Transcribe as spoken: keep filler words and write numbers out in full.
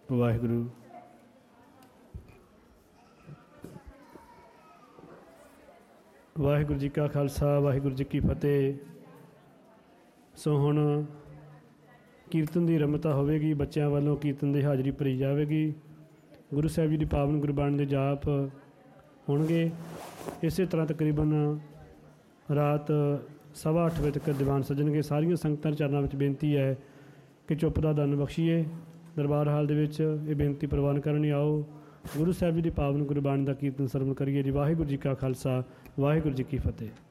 ਵਾਹਿਗੁਰੂ। ਵਾਹਿਗੁਰੂ ਜੀ ਕਾ ਖਾਲਸਾ, ਵਾਹਿਗੁਰੂ ਜੀ ਕੀ ਫਤਿਹ। ਸੋ ਹੁਣ ਕੀਰਤਨ ਦੀ ਰਮਤਾ ਹੋਵੇਗੀ। ਬੱਚਿਆਂ ਵੱਲੋਂ ਕੀਰਤਨ ਦੀ ਹਾਜ਼ਰੀ ਭਰੀ ਜਾਵੇਗੀ। ਗੁਰੂ ਸਾਹਿਬ ਜੀ ਦੀ ਪਾਵਨ ਗੁਰਬਾਣੀ ਦੇ ਜਾਪ ਹੋਣਗੇ। ਇਸੇ ਤਰ੍ਹਾਂ ਤਕਰੀਬਨ ਰਾਤ ਸਵਾ ਅੱਠ ਵਜੇ ਤੱਕ ਦੀਵਾਨ ਸੱਜਣਗੇ। ਸਾਰੀਆਂ ਸੰਗਤਾਂ ਦੇ ਚਰਨਾਂ ਵਿੱਚ ਬੇਨਤੀ ਹੈ ਕਿ ਚੁੱਪ ਦਾ ਦਾਨ ਬਖਸ਼ੀਏ। ਦਰਬਾਰ ਹਾਲ ਦੇ ਵਿੱਚ ਇਹ ਬੇਨਤੀ ਪ੍ਰਵਾਨ ਕਰਨ ਆਓ। ਗੁਰੂ ਸਾਹਿਬ ਜੀ ਦੀ ਪਾਵਨ ਗੁਰਬਾਣੀ ਦਾ ਕੀਰਤਨ ਸਰਵਣ ਕਰੀਏ ਜੀ। ਵਾਹਿਗੁਰੂ ਜੀ ਕਾ ਖਾਲਸਾ, ਵਾਹਿਗੁਰੂ ਜੀ ਕੀ ਫਤਿਹ।